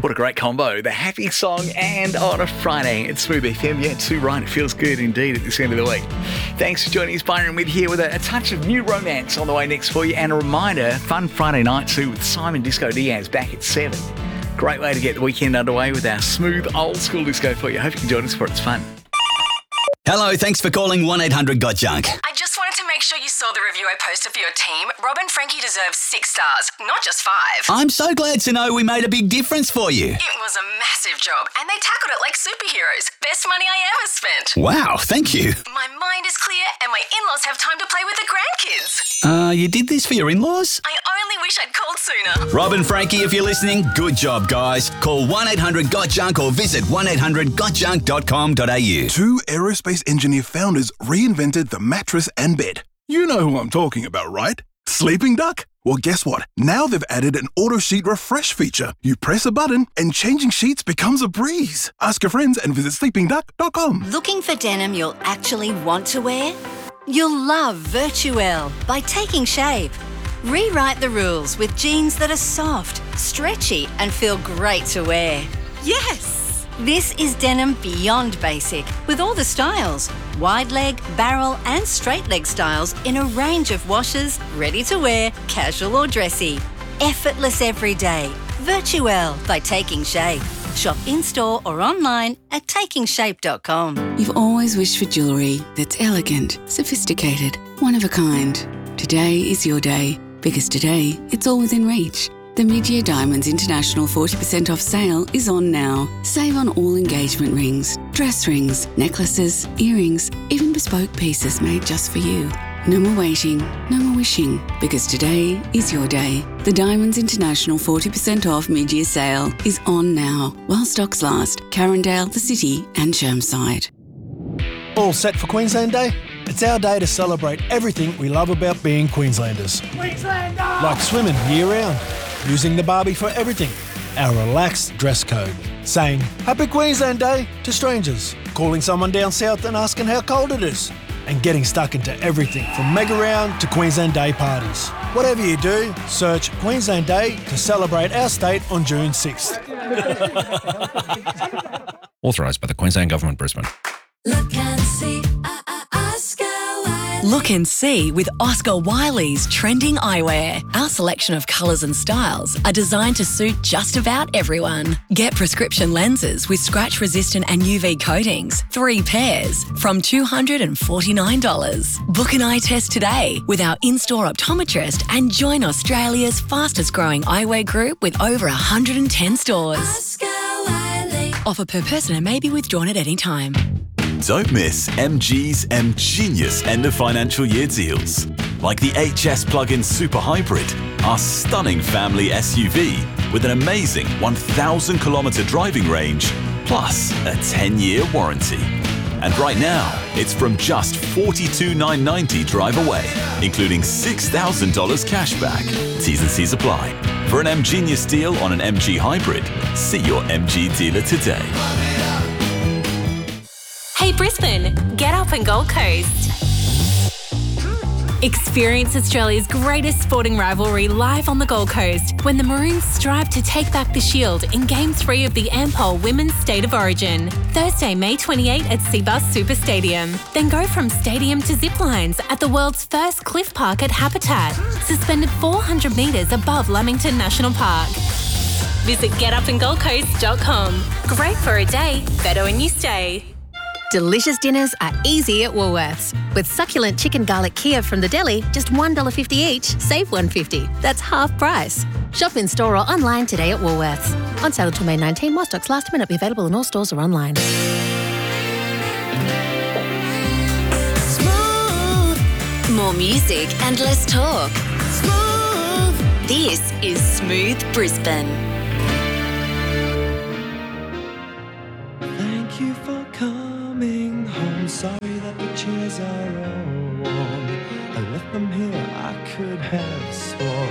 What a great combo. The happy song and on a Friday. It's Smooth FM. Yeah, too right. It feels good indeed at this end of the week. Thanks for joining us. Byron with here with a touch of new romance on the way next for you. And a reminder, fun Friday night too with Simon Disco Diaz back at 7. Great way to get the weekend underway with our smooth old school disco for you. Hope you can join us for it. It's fun. Hello, thanks for calling 1-800-GOT-JUNK. I just wanted to make sure you saw the review I posted for your team. Rob and Frankie deserve 6 stars, not just 5. I'm so glad to know we made a big difference for you. It was a massive job, and they tackled it like superheroes. Best money I ever spent. Wow, thank you. My mind is clear, and my in-laws have time to play with the grandkids. You did this for your in-laws? I only wish I'd called sooner. Rob and Frankie, if you're listening, good job, guys. Call 1-800-GOT-JUNK or visit 1-800-GOTJUNK.com.au. 2 aerospace engineer founders reinvented the mattress and bed. You know who I'm talking about, right? Sleeping Duck? Well, guess what? Now they've added an auto sheet refresh feature. You press a button and changing sheets becomes a breeze. Ask your friends and visit sleepingduck.com. Looking for denim you'll actually want to wear? You'll love Virtuelle by Taking Shape. Rewrite the rules with jeans that are soft, stretchy, and feel great to wear. Yes! This is denim beyond basic, with all the styles. Wide leg, barrel, and straight leg styles in a range of washes, ready to wear, casual or dressy. Effortless every day. Virtuelle by Taking Shape. Shop in-store or online at takingshape.com. You've always wished for jewellery that's elegant, sophisticated, one of a kind. Today is your day, because today it's all within reach. The Mid-Year Diamonds International 40% off sale is on now. Save on all engagement rings, dress rings, necklaces, earrings, even bespoke pieces made just for you. No more waiting, no more wishing, because today is your day. The Diamonds International 40% off mid-year sale is on now, while stocks last. Carindale, the City and Chermside. All set for Queensland Day? It's our day to celebrate everything we love about being Queenslanders. Queenslander! Like swimming year-round, using the Barbie for everything, our relaxed dress code, saying Happy Queensland Day to strangers, calling someone down south and asking how cold it is, and getting stuck into everything from Mega Round to Queensland Day parties. Whatever you do, search Queensland Day to celebrate our state on June 6th. Authorised by the Queensland Government, Brisbane. Look and see, Oscar Wiley. Look and see with Oscar Wiley's trending eyewear. Our selection of colours and styles are designed to suit just about everyone. Get prescription lenses with scratch-resistant and UV coatings, 3 pairs, from $249. Book an eye test today with our in-store optometrist and join Australia's fastest-growing eyewear group with over 110 stores. Oscar Wiley. Offer per person and may be withdrawn at any time. Don't miss MG's M-Genius end of financial year deals. Like the HS Plug-in Super Hybrid, our stunning family SUV with an amazing 1,000 kilometre driving range, plus a 10-year warranty. And right now, it's from just $42,990 drive away, including $6,000 cash back. T's and C's apply. For an M-Genius deal on an MG Hybrid, see your MG dealer today. Hey Brisbane, get up and Gold Coast. Experience Australia's greatest sporting rivalry live on the Gold Coast when the Maroons strive to take back the Shield in Game 3 of the Ampol Women's State of Origin. Thursday, May 28 at Seabus Super Stadium. Then go from stadium to zip lines at the world's first cliff park at Habitat, suspended 400 metres above Lamington National Park. Visit getupandgoldcoast.com. Great for a day, better when you stay. Delicious dinners are easy at Woolworths. With succulent chicken garlic Kiev from the deli, just $1.50 each, save $1.50. That's half price. Shop in store or online today at Woolworths. On sale until May 19, while stocks last, may not be available in all stores or online. Smooth. More music and less talk. Smooth. This is Smooth Brisbane. Thank you for coming home. Sorry that the chairs are all warm. I left them here, I could have sworn.